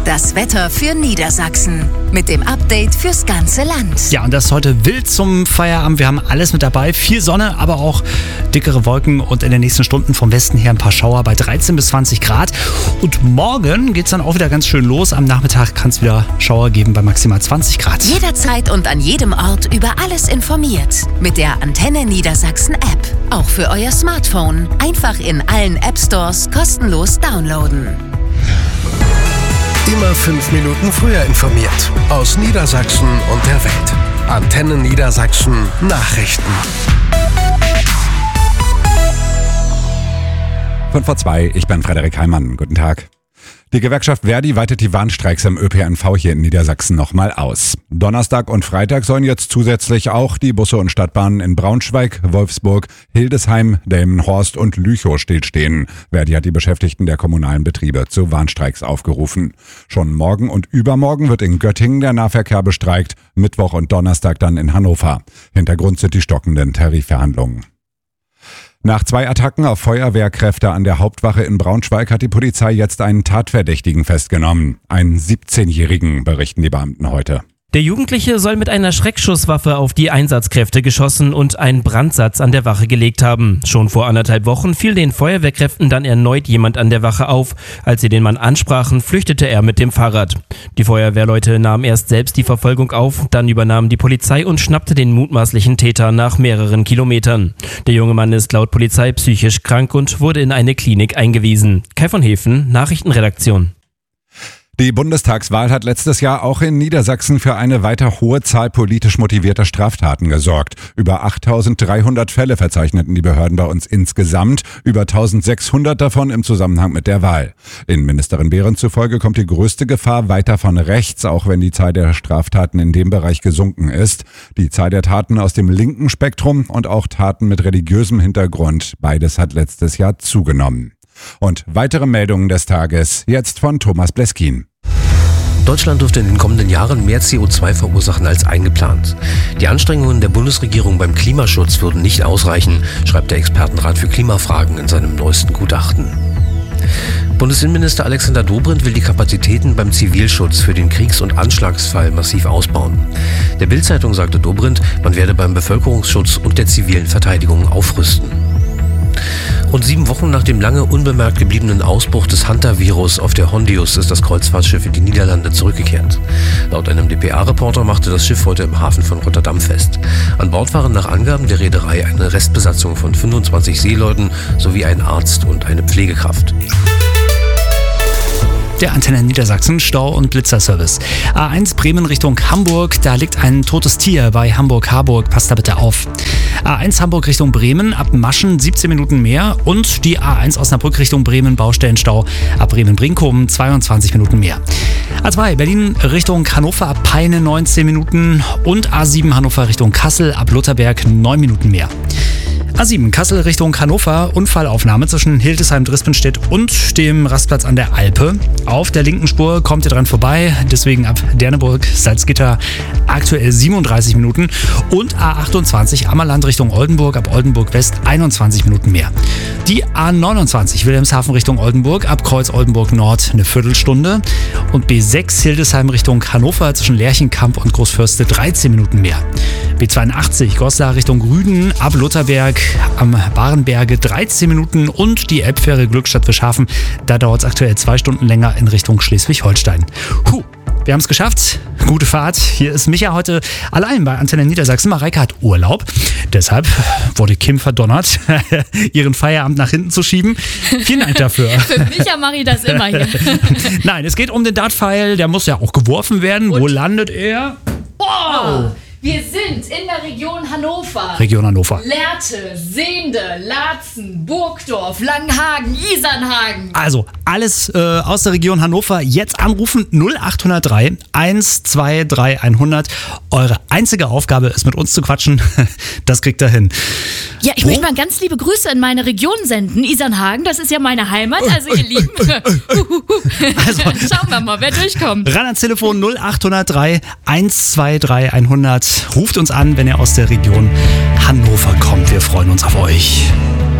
das Wetter für Niedersachsen. Mit dem Update fürs ganze Land. Ja, und das ist heute wild zum Feierabend. Wir haben alles mit dabei. Viel Sonne, aber auch dickere Wolken und in den nächsten Stunden vom Westen her ein paar Schauer bei 13 bis 20 Grad. Und morgen geht es dann auch wieder ganz schön los. Am Nachmittag kann es wieder Schauer geben bei maximal 20 Grad. Jederzeit und an jedem Ort über alles informiert. Mit der Antenne Niedersachsen App. Auch für euer Smartphone. Einfach in allen App Stores kostenlos downloaden. Immer 5 Minuten früher informiert. Aus Niedersachsen und der Welt. Antenne Niedersachsen Nachrichten. 5:02, ich bin Frederik Heimann. Guten Tag. Die Gewerkschaft Verdi weitet die Warnstreiks im ÖPNV hier in Niedersachsen nochmal aus. Donnerstag und Freitag sollen jetzt zusätzlich auch die Busse und Stadtbahnen in Braunschweig, Wolfsburg, Hildesheim, Delmenhorst und Lüchow stillstehen. Verdi hat die Beschäftigten der kommunalen Betriebe zu Warnstreiks aufgerufen. Schon morgen und übermorgen wird in Göttingen der Nahverkehr bestreikt, Mittwoch und Donnerstag dann in Hannover. Hintergrund sind die stockenden Tarifverhandlungen. Nach 2 Attacken auf Feuerwehrkräfte an der Hauptwache in Braunschweig hat die Polizei jetzt einen Tatverdächtigen festgenommen. Einen 17-Jährigen, berichten die Beamten heute. Der Jugendliche soll mit einer Schreckschusswaffe auf die Einsatzkräfte geschossen und einen Brandsatz an der Wache gelegt haben. Schon vor 1,5 Wochen fiel den Feuerwehrkräften dann erneut jemand an der Wache auf. Als sie den Mann ansprachen, flüchtete er mit dem Fahrrad. Die Feuerwehrleute nahmen erst selbst die Verfolgung auf, dann übernahm die Polizei und schnappte den mutmaßlichen Täter nach mehreren Kilometern. Der junge Mann ist laut Polizei psychisch krank und wurde in eine Klinik eingewiesen. Kai von Hefen, Nachrichtenredaktion. Die Bundestagswahl hat letztes Jahr auch in Niedersachsen für eine weiter hohe Zahl politisch motivierter Straftaten gesorgt. Über 8.300 Fälle verzeichneten die Behörden bei uns insgesamt, über 1.600 davon im Zusammenhang mit der Wahl. Innenministerin Behrens zufolge kommt die größte Gefahr weiter von rechts, auch wenn die Zahl der Straftaten in dem Bereich gesunken ist. Die Zahl der Taten aus dem linken Spektrum und auch Taten mit religiösem Hintergrund, beides hat letztes Jahr zugenommen. Und weitere Meldungen des Tages, jetzt von Thomas Bleskin. Deutschland dürfte in den kommenden Jahren mehr CO2 verursachen als eingeplant. Die Anstrengungen der Bundesregierung beim Klimaschutz würden nicht ausreichen, schreibt der Expertenrat für Klimafragen in seinem neuesten Gutachten. Bundesinnenminister Alexander Dobrindt will die Kapazitäten beim Zivilschutz für den Kriegs- und Anschlagsfall massiv ausbauen. Der Bild-Zeitung sagte Dobrindt, man werde beim Bevölkerungsschutz und der zivilen Verteidigung aufrüsten. Rund 7 Wochen nach dem lange unbemerkt gebliebenen Ausbruch des Hantavirus auf der Hondius ist das Kreuzfahrtschiff in die Niederlande zurückgekehrt. Laut einem dpa-Reporter machte das Schiff heute im Hafen von Rotterdam fest. An Bord waren nach Angaben der Reederei eine Restbesatzung von 25 Seeleuten sowie ein Arzt und eine Pflegekraft. Der Antenne Niedersachsen Stau- und Blitzerservice. A1 Bremen Richtung Hamburg, da liegt ein totes Tier bei Hamburg-Harburg. Passt da bitte auf. A1 Hamburg Richtung Bremen, ab Maschen 17 Minuten mehr. Und die A1 Osnabrück Richtung Bremen, Baustellenstau, ab Bremen-Brinkoben 22 Minuten mehr. A2 Berlin Richtung Hannover, ab Peine 19 Minuten. Und A7 Hannover Richtung Kassel, ab Lutherberg 9 Minuten mehr. A7 Kassel Richtung Hannover, Unfallaufnahme zwischen Hildesheim-Drispenstedt und dem Rastplatz an der Alpe. Auf der linken Spur kommt ihr dran vorbei, deswegen ab Derneburg, Salzgitter aktuell 37 Minuten. Und A28 Ammerland Richtung Oldenburg, ab Oldenburg West 21 Minuten mehr. Die A29 Wilhelmshaven Richtung Oldenburg, ab Kreuz Oldenburg Nord eine Viertelstunde. Und B6 Hildesheim Richtung Hannover zwischen Lerchenkamp und Großförste 13 Minuten mehr. B82 Goslar Richtung Rüden, ab Lutherberg am Barenberge 13 Minuten und die Elbfähre Glückstadt-Fischhafen, da dauert es aktuell 2 Stunden länger in Richtung Schleswig-Holstein. Wir haben es geschafft. Gute Fahrt. Hier ist Micha heute allein bei Antenne Niedersachsen. Mareike hat Urlaub. Deshalb wurde Kim verdonnert, ihren Feierabend nach hinten zu schieben. Vielen Dank dafür. Für Micha mache ich das immer hier. Nein, es geht um den Dartpfeil. Der muss ja auch geworfen werden. Wo landet er? Wow! Wir sind in der Region Hannover. Region Hannover. Lehrte, Sehnde, Laatzen, Burgdorf, Langenhagen, Isernhagen. Also alles aus der Region Hannover. Jetzt anrufen 0803 123 100. Eure einzige Aufgabe ist, mit uns zu quatschen. Das kriegt ihr hin. Ja, ich möchte mal ganz liebe Grüße in meine Region senden. Isernhagen, das ist ja meine Heimat. Also ihr Lieben, also, schauen wir mal, wer durchkommt. Ran ans Telefon 0803 123 100. Ruft uns an, wenn ihr aus der Region Hannover kommt. Wir freuen uns auf euch.